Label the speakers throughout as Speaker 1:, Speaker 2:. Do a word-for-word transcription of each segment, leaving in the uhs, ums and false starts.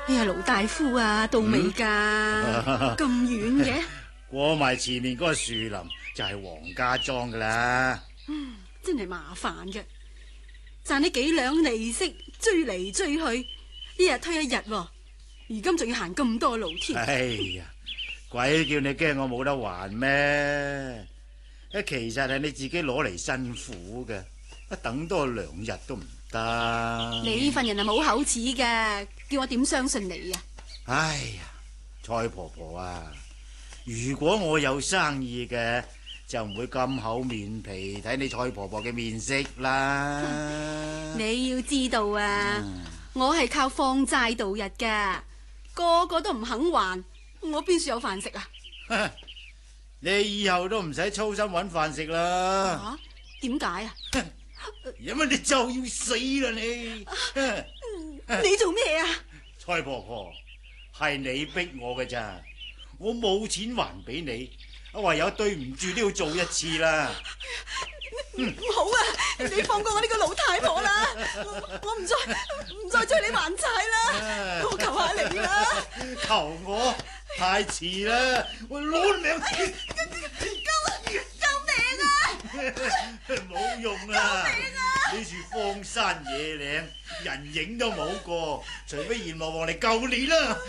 Speaker 1: 哎呀，盧大夫啊，到未噶？咁遠嘅？
Speaker 2: 過埋前面嗰個樹林就係黃家莊噶啦。
Speaker 1: 嗯，真係麻煩嘅，賺呢幾兩利息，追嚟追去，一日推一日，如今仲要行咁多路添。
Speaker 2: 哎呀，鬼叫你驚我冇得還咩？其實係你自己攞嚟辛苦嘅，等多兩日都唔得。
Speaker 1: 你呢份人係冇口齒嘅，叫我點相信你啊？
Speaker 2: 哎呀，蔡婆婆啊，如果我有生意嘅，就唔會咁厚面皮睇你蔡婆婆嘅面色啦。
Speaker 1: 你要知道啊，
Speaker 2: 嗯、
Speaker 1: 我係靠放債度日噶，個個都唔肯還，我邊處有飯食啊？
Speaker 2: 你以後都唔使操心搵飯食啦。
Speaker 1: 啊？點解啊？
Speaker 2: 因為你就要死啦你！
Speaker 1: 你做咩啊？
Speaker 2: 蔡婆婆，係你逼我嘅咋，我冇錢還俾你，唯有對唔住都要做一次啦。
Speaker 1: 唔好啊！你放過我呢個老太婆啦！我我唔再唔再追你還債啦！我求下你啦！
Speaker 2: 求我太遲啦！我攞命！
Speaker 1: 救救命啊！
Speaker 2: 冇用啊！呢處荒山野嶺，人影都冇個，除非閻羅王嚟救你啦！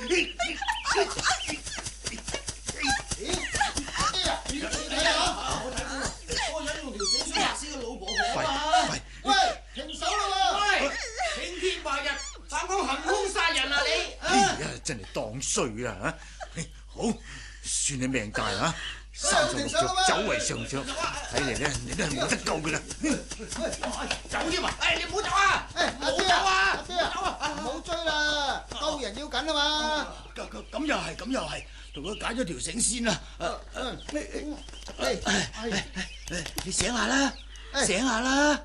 Speaker 3: 喂，停手啦！
Speaker 4: 喂，青天白日，膽講行兇殺人啊你！
Speaker 2: 哎呀，真係當衰啦吓！好，算你命大啊！三十六着，走為上着，睇嚟咧，你都係冇得救噶啦！
Speaker 4: 走添啊！哎，你唔好走啊！
Speaker 3: 哎，
Speaker 4: 唔好走啊！
Speaker 3: 阿爹啊，唔好追啦，救人要緊啊嘛！
Speaker 4: 咁咁咁又係，咁又係，同佢解咗條繩先啦。你醒下啦，醒下啦！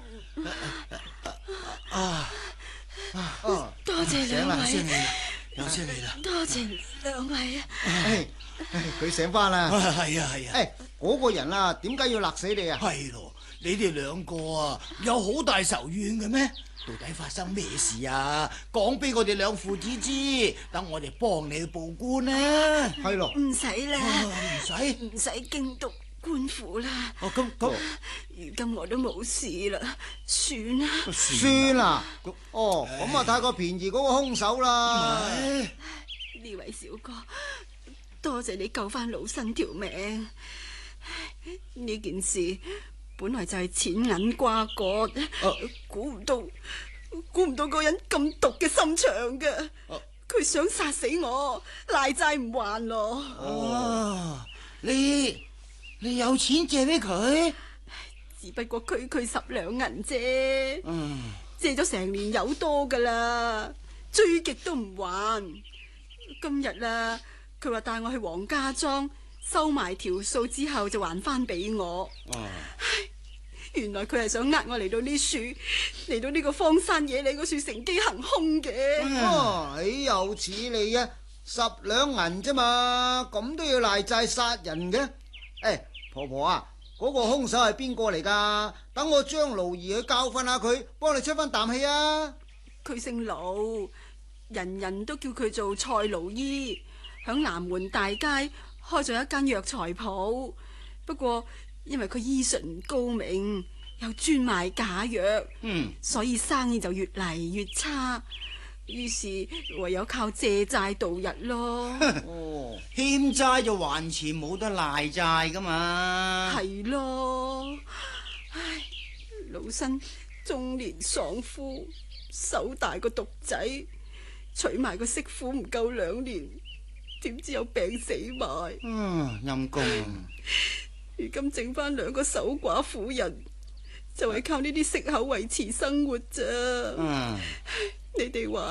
Speaker 4: 啊
Speaker 3: 哦，
Speaker 1: 多謝兩位，
Speaker 4: 有聲氣啦，
Speaker 1: 多謝兩位啊！
Speaker 3: 哎，佢醒翻啦。
Speaker 4: 係啊係啊。
Speaker 3: 哎，嗰個人啊，點解要勒死你啊？
Speaker 4: 係咯，你哋兩個啊，有好大仇怨嘅咩？到底發生咩事啊？講俾我哋兩父子知，等我哋幫你去報官啦。
Speaker 3: 係咯，
Speaker 1: 唔使啦，
Speaker 4: 唔使
Speaker 1: 唔使京督官府啦。
Speaker 4: 哦，咁咁，
Speaker 1: 如今我都冇事啦，算啦。
Speaker 3: 算啦。哦，咁啊，太過便宜嗰個兇手啦。
Speaker 1: 呢位小哥，多謝你救翻老身條命。呢件事本來就係錢銀瓜葛，估唔到，估唔到個人咁毒嘅心腸嘅。佢想殺死我，賴債唔還咯。
Speaker 4: 哦，你你有錢借俾佢？
Speaker 1: 只不過區區十兩銀啫，
Speaker 4: 嗯，
Speaker 1: 借咗成年有多噶啦，追極都唔還。今日啦，佢話帶我去黃家莊收埋條數之後就還翻俾我。
Speaker 4: 哦，
Speaker 1: 原來佢係想呃我嚟到呢處，嚟到呢個荒山野嶺嗰處乘機行兇嘅。
Speaker 3: 哦，豈有此理啊！十兩銀啫嘛，咁都要賴債殺人嘅？誒，婆婆啊，嗰個兇手係邊個嚟噶？等我將勞兒去教訓下佢，幫你出翻啖氣啊！
Speaker 1: 佢姓盧，人人都叫佢做蔡勞醫，響南門大街開咗一間藥材鋪。不過因為佢醫術唔高明，又專賣假藥，
Speaker 4: 嗯，
Speaker 1: 所以生意就越嚟越差。於是唯有靠借債度日咯。
Speaker 3: 哦，
Speaker 4: 欠債就還錢，冇得賴債噶嘛。
Speaker 1: 係咯，唉，老身中年喪夫，手大個獨仔，娶埋個媳婦唔夠兩年，點知有病死埋。
Speaker 3: 嗯，陰公。
Speaker 1: 如今剩翻兩個守寡婦人，就係靠呢啲息口維持生活咋。
Speaker 4: 嗯，
Speaker 1: 你哋話